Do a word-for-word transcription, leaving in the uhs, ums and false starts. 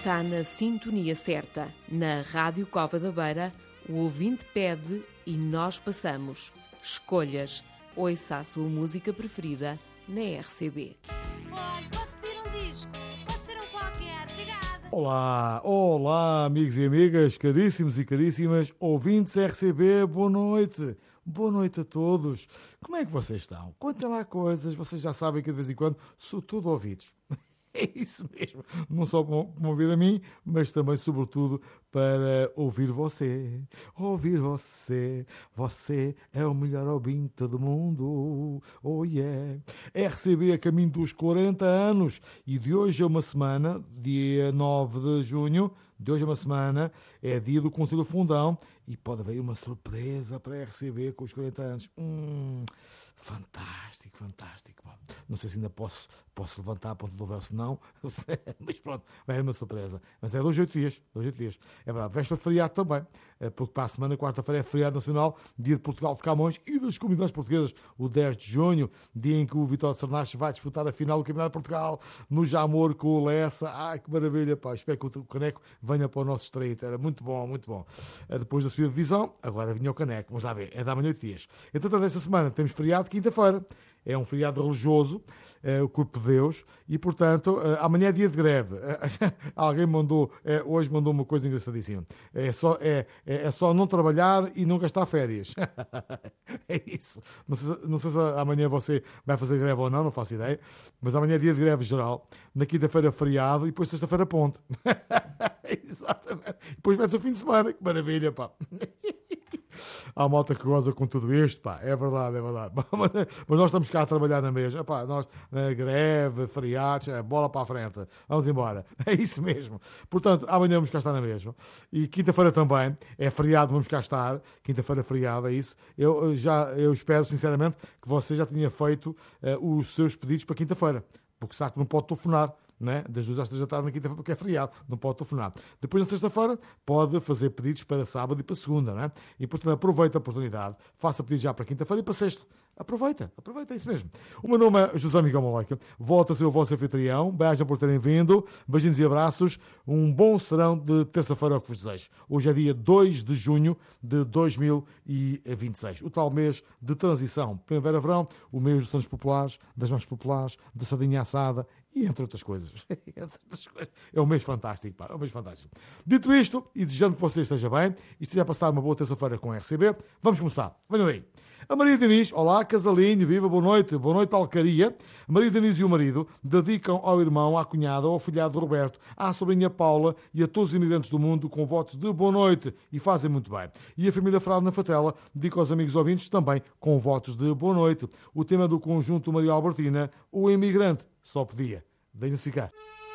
Está na sintonia certa. Na Rádio Cova da Beira, o ouvinte pede e nós passamos. Escolhas. Ouça a sua música preferida na R C B. Olha, posso pedir um disco? Pode ser um qualquer. Obrigada. Olá, olá, amigos e amigas, caríssimos e caríssimas, ouvintes R C B, boa noite. Boa noite a todos. Como é que vocês estão? Contem lá coisas, vocês já sabem que de vez em quando sou tudo ouvidos. É isso mesmo, não só para ouvir a mim, mas também, sobretudo, para ouvir você. Ouvir você, você é o melhor ouvinte do mundo. Oh yeah! R C B a caminho dos quarenta anos e de hoje a uma semana, dia nove de junho, de hoje a uma semana, é dia do Conselho Fundão e pode haver uma surpresa para a R C B com os quarenta anos. Hum, fantástico, fantástico. Bom, não sei se ainda posso, posso levantar a ponta do verso, não, mas pronto, vai haver uma surpresa. Mas é dois, oito dias, dois, oito dias. É verdade, véspera de feriado também, porque para a semana, quarta-feira, é feriado nacional, dia de Portugal de Camões e das comunidades portuguesas, o dez de junho, dia em que o Vitória de Sernache vai disputar a final do Campeonato de Portugal, no Jamor com o Lessa. Ai, que maravilha, pá, espero que o caneco venha para o nosso estreito, era muito bom, muito bom. Depois da subida de divisão, agora vinha o caneco, vamos lá ver, é da manhã oito dias. Entretanto, esta semana temos feriado, quinta-feira, é um feriado religioso, é o Corpo de Deus, e portanto, amanhã é dia de greve. Alguém mandou, é, hoje mandou uma coisa engraçadíssima. É só, é, é, é só não trabalhar e não gastar férias. É isso. Não sei, não sei se amanhã você vai fazer greve ou não, não faço ideia, mas amanhã é dia de greve geral, na quinta-feira feriado e depois sexta-feira ponte. Exatamente. E depois vai-se o fim de semana, que maravilha, pá. Há malta que goza com tudo isto, pá, é verdade, é verdade. Mas nós estamos cá a trabalhar na mesma, pá, nós, na greve, feriados, é, bola para a frente, vamos embora. É isso mesmo. Portanto, amanhã vamos cá estar na mesma. E quinta-feira também, é feriado, vamos cá estar. Quinta-feira feriado, é isso. Eu, já, eu espero, sinceramente, que você já tenha feito uh, os seus pedidos para quinta-feira. Porque sabe que não pode telefonar, né? Das duas às três da tarde na quinta-feira, porque é feriado, não pode telefonar. Depois, na sexta-feira, pode fazer pedidos para sábado e para segunda, né? E, portanto, aproveita a oportunidade, faça pedidos já para quinta-feira e para sexta. Aproveita, aproveita, é isso mesmo. O meu nome é José Miguel Maloica, volto a ser o vosso anfitrião, beijam por terem vindo, beijinhos e abraços, um bom serão de terça-feira, é o que vos desejo. Hoje é dia dois de junho de dois mil e vinte e seis, o tal mês de transição, primavera-verão, o mês dos Santos Populares, das Mãos Populares, da Sardinha Assada e entre outras coisas. Entre outras coisas. É um mês fantástico, pá, é um mês fantástico. Dito isto, e desejando que você esteja bem, e esteja a passar uma boa terça-feira com a R C B, vamos começar. Venham daí. A Maria Diniz, olá, casalinho, viva, boa noite, boa noite, Alcaria. A Maria Diniz e o marido dedicam ao irmão, à cunhada, ao afilhado Roberto, à sobrinha Paula e a todos os imigrantes do mundo com votos de boa noite e fazem muito bem. E a família Frado na Fatela dedica aos amigos ouvintes também com votos de boa noite. O tema do conjunto Maria Albertina, o imigrante, só podia. Deixem-se ficar.